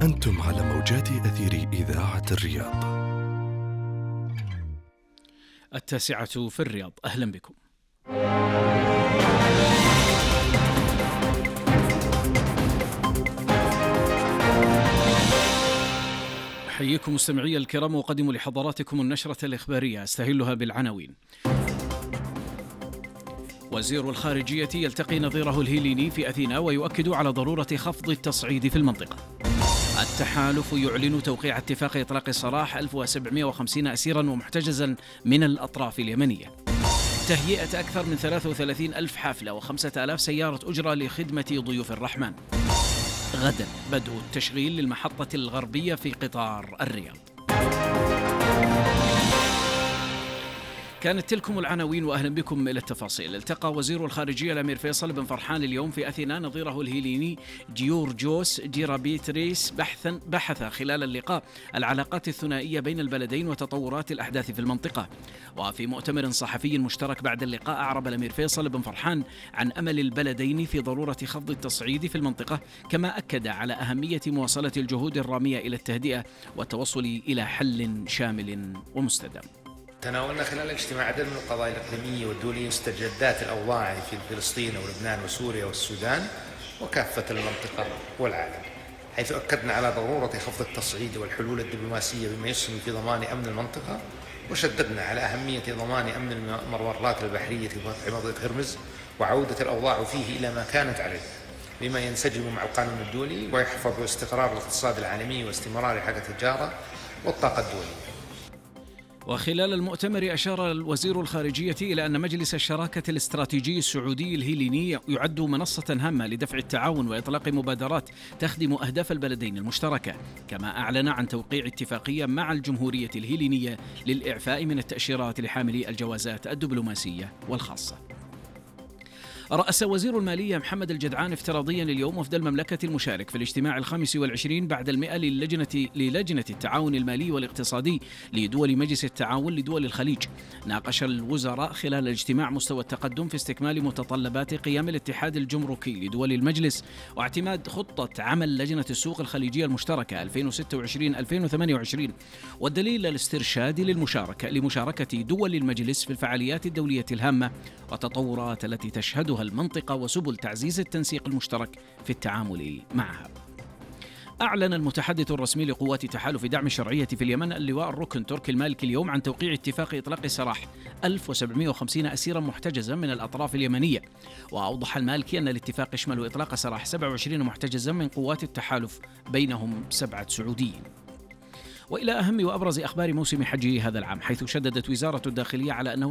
أنتم على موجات أثير إذاعة الرياض. 9:00 في الرياض. أهلا بكم. أحييكم مستمعي الكرام وأقدم لحضراتكم النشرة الإخبارية أستهلها بالعناوين. وزير الخارجية يلتقي نظيره الهيليني في أثينا ويؤكد على ضرورة خفض التصعيد في المنطقة. التحالف يعلن توقيع اتفاق إطلاق سراح 1750 أسيرا ومحتجزا من الأطراف اليمنية. تهيئة أكثر من 33 ألف حافلة و5000 سيارة أجرة لخدمة ضيوف الرحمن. غدا بدء التشغيل للمحطة الغربية في قطار الرياض. كانت تلكم العناوين وأهلا بكم إلى التفاصيل. التقى وزير الخارجية الأمير فيصل بن فرحان اليوم في أثينا نظيره الهيليني جيورجوس جيرابيتريس. بحث خلال اللقاء العلاقات الثنائية بين البلدين وتطورات الأحداث في المنطقة. وفي مؤتمر صحفي مشترك بعد اللقاء أعرب الأمير فيصل بن فرحان عن أمل البلدين في ضرورة خفض التصعيد في المنطقة، كما أكد على أهمية مواصلة الجهود الرامية إلى التهدئة والتوصل إلى حل شامل ومستدام. تناولنا خلال الاجتماع عدد من القضايا الإقليمية والدولية مستجدات الأوضاع في فلسطين ولبنان وسوريا والسودان وكافة المنطقة والعالم، حيث أكدنا على ضرورة خفض التصعيد والحلول الدبلوماسية بما يسهم في ضمان أمن المنطقة، وشددنا على أهمية ضمان أمن الممرات البحرية في منطقة هرمز وعودة الأوضاع فيه إلى ما كانت عليه بما ينسجم مع القانون الدولي ويحفظ استقرار الاقتصاد العالمي واستمرار حركة التجارة والطاقة الدولية. وخلال المؤتمر أشار وزير الخارجية إلى أن مجلس الشراكة الاستراتيجي السعودي الهيليني يعد منصة هامة لدفع التعاون وإطلاق مبادرات تخدم أهداف البلدين المشتركة، كما أعلن عن توقيع اتفاقية مع الجمهورية الهيلينية للإعفاء من التأشيرات لحاملي الجوازات الدبلوماسية والخاصة. رأس وزير المالية محمد الجدعان افتراضيا اليوم وفد المملكة المشارك في الاجتماع 25 بعد 100 للجنة التعاون المالي والاقتصادي لدول مجلس التعاون لدول الخليج. ناقش الوزراء خلال الاجتماع مستوى التقدم في استكمال متطلبات قيام الاتحاد الجمركي لدول المجلس واعتماد خطة عمل لجنة السوق الخليجية المشتركة 2026-2028، والدليل الاسترشادي لمشاركة دول المجلس في الفعاليات الدولية الهامة والتطورات التي تشهدها المنطقة وسبل تعزيز التنسيق المشترك في التعامل معها. أعلن المتحدث الرسمي لقوات تحالف دعم الشرعية في اليمن اللواء الركن تركي المالكي اليوم عن توقيع اتفاق إطلاق سراح 1750 أسيرا محتجزا من الأطراف اليمنية. وأوضح المالكي أن الاتفاق يشمل إطلاق سراح 27 محتجزا من قوات التحالف بينهم 7 سعوديين. وإلى أهم وأبرز أخبار موسم حج هذا العام، حيث شددت وزارة الداخلية على أنه